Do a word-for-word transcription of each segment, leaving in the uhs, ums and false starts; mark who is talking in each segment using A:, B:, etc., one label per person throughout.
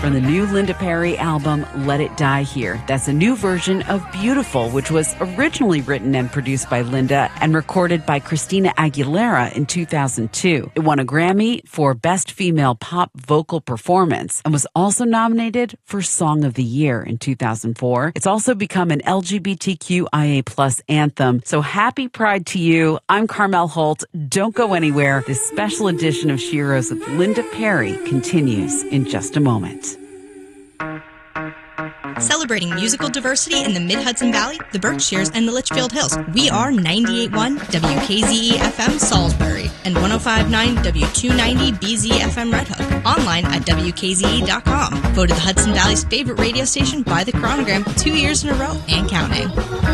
A: from the new Linda Perry album, Let It Die Here. That's a new version of Beautiful, which was originally written and produced by Linda and recorded by Christina Aguilera in two thousand two. It won a Grammy for Best Female Pop Vocal Performance and was also nominated for Song of the Year in two thousand four. It's also become an L G B T Q I A plus anthem. So happy Pride to you. I'm Carmel Holt. Don't go anywhere. This special edition of Sheroes with Linda Perry continues in just a moment.
B: Celebrating musical diversity in the Mid-Hudson Valley, the Berkshires, and the Litchfield Hills. We are ninety-eight point one W K Z E F M Salisbury and one oh five point nine W two ninety B Z F M Red Hook. Online at W K Z E dot com. Voted the Hudson Valley's favorite radio station by the Chronogram two years in a row and counting.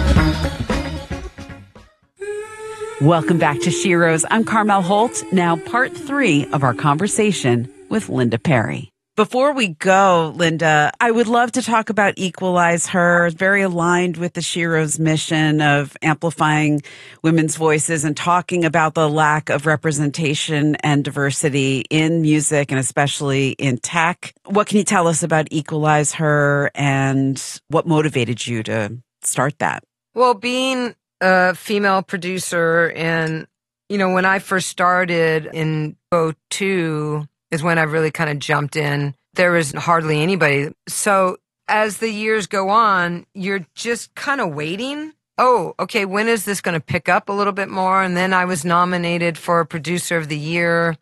A: Welcome back to Sheroes. I'm Carmel Holt. Now part three of our conversation with Linda Perry. Before we go, Linda, I would love to talk about Equalize Her, very aligned with the Sheroes mission of amplifying women's voices and talking about the lack of representation and diversity in music and especially in tech. What can you tell us about Equalize Her and what motivated you to start that?
C: Well, being a female producer and, you know, when I first started in oh two, is when I really kind of jumped in. There was hardly anybody. So as the years go on, you're just kind of waiting. Oh, okay, when is this going to pick up a little bit more? And then I was nominated for Producer of the Year.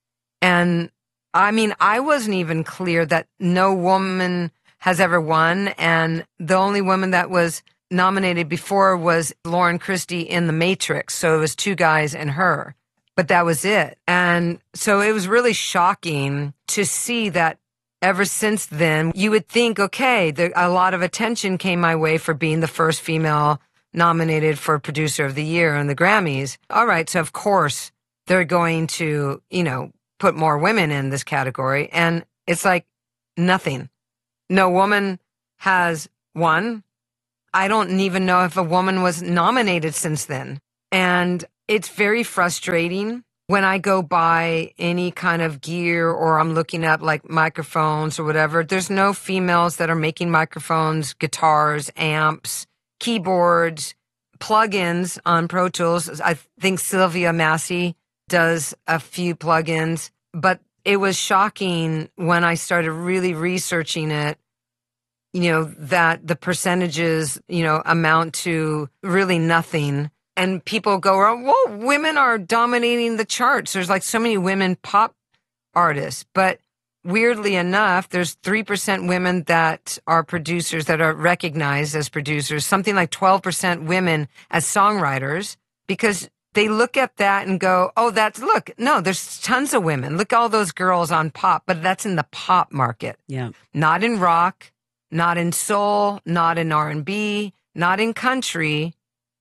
C: And I mean, I wasn't even clear that no woman has ever won. And the only woman that was nominated before was Lauren Christy in The Matrix. So it was two guys and her. But that was it. And so it was really shocking to see that ever since then, you would think, okay, the, a lot of attention came my way for being the first female nominated for Producer of the Year in the Grammys. All right, so of course they're going to, you know, put more women in this category. And it's like nothing. No woman has won. I don't even know if a woman was nominated since then. And it's very frustrating when I go buy any kind of gear or I'm looking at like microphones or whatever. There's no females that are making microphones, guitars, amps, keyboards, plugins on Pro Tools. I think Sylvia Massey does a few plugins, but it was shocking when I started really researching it, you know, that the percentages, you know, amount to really nothing. And people go, well, women are dominating the charts. There's like so many women pop artists. But weirdly enough, there's three percent women that are producers that are recognized as producers, something like twelve percent women as songwriters, because they look at that and go, oh, that's, look, no, there's tons of women. Look, all those girls on pop, but that's in the pop market.
A: Yeah.
C: Not in rock, not in soul, not in R and B, not in country.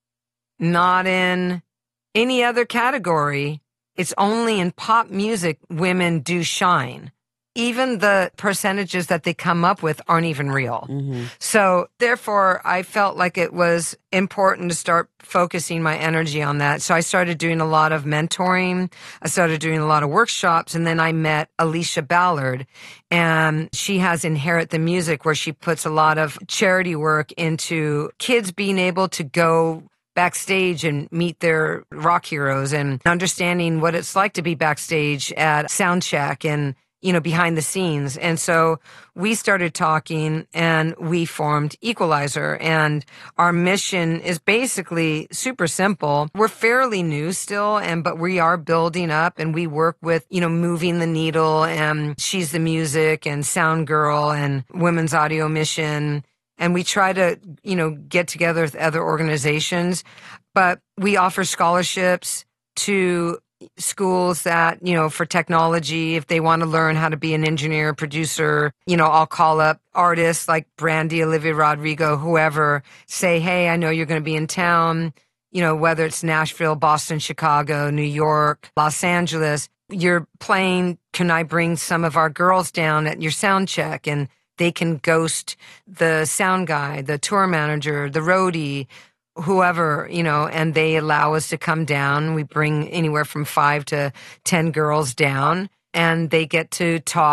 C: Not in any other category. It's only in pop music women do shine. Even the percentages that they come up with aren't even real. Mm-hmm. So therefore, I felt like it was important to start focusing my energy on that. So I started doing a lot of mentoring. I started doing a lot of workshops. And then I met Alicia Ballard. And she has Inherit the Music, where she puts a lot of charity work into kids being able to go backstage and meet their rock heroes and understanding what it's like to be backstage at soundcheck and, you know, behind the scenes. And so we started talking and we formed Equalize Her. And our mission is basically super simple. We're fairly new still, and but we are building up and we work with, you know, Moving the Needle and She's the Music and Sound Girl and Women's Audio Mission. And we try to, you know, get together with other organizations, but we offer scholarships to schools that, you know, for technology, if they want to learn how to be an engineer, producer, you know, I'll call up artists like Brandy, Olivia Rodrigo, whoever, say, hey, I know you're going to be in town, you know, whether it's Nashville, Boston, Chicago, New York, Los Angeles, you're playing, can I bring some of our girls down at your sound check? And they can ghost the sound guy, the tour manager, the roadie, whoever, you know, and they allow us to come down. We bring anywhere from five to ten girls down, and they get to talk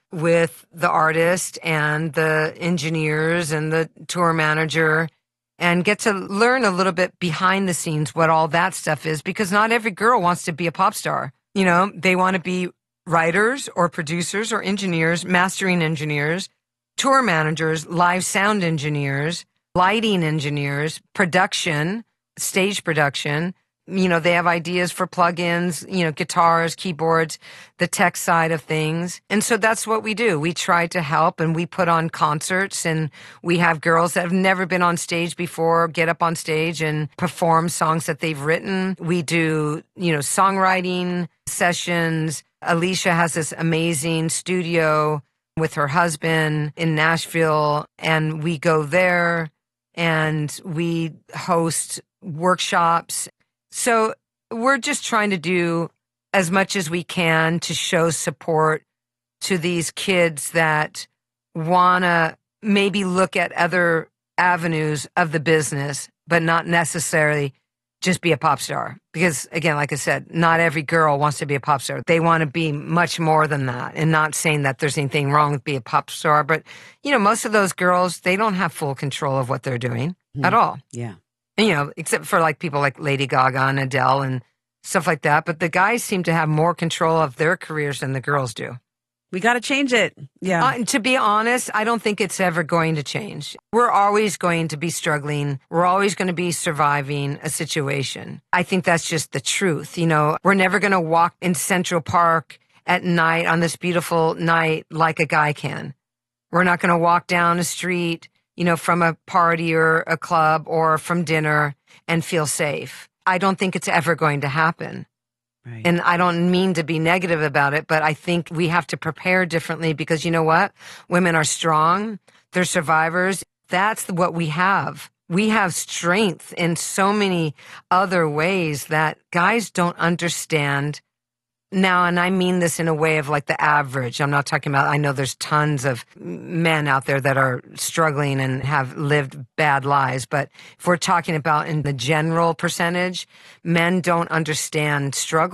C: with the artist and the engineers and the tour manager and get to learn a little bit behind the scenes what all that stuff is, because not every girl wants to be a pop star. You know, they want to be writers or producers or engineers, mastering engineers, tour managers, live sound engineers, lighting engineers, production, stage production. You know, they have ideas for plugins, you know, guitars, keyboards, the tech side of things. And so that's what we do. We try to help, and we put on concerts, and we have girls that have never been on stage before get up on stage and perform songs that they've written. We do, you know, songwriting sessions. Alicia has this amazing studio with her husband in Nashville, and we go there and we host workshops. So we're just trying to do as much as we can to show support to these kids that want to maybe look at other avenues of the business, but not necessarily just be a pop star. Because again, like I said, not every girl wants to be a pop star. They want to be much more than that. And not saying that there's anything wrong with being a pop star, but you know, most of those girls, they don't have full control of what they're doing mm. at all.
A: Yeah.
C: You know, except for like people like Lady Gaga and Adele and stuff like that. But the guys seem to have more control of their careers than the girls do.
A: We got to change it. Yeah.
C: Uh, to be honest, I don't think it's ever going to change. We're always going to be struggling. We're always going to be surviving a situation. I think that's just the truth. You know, we're never going to walk in Central Park at night on this beautiful night like a guy can. We're not going to walk down a street, you know, from a party or a club or from dinner and feel safe. I don't think it's ever going to happen. Right. And I don't mean to be negative about it, but I think we have to prepare differently because you know what? Women are strong. They're survivors. That's what we have. We have strength in so many other ways that guys don't understand. Now, and I mean this in a way of like the average. I'm not talking about, I know there's tons of men out there that are struggling and have lived bad lives. But if we're talking about in the general percentage, men don't understand struggle.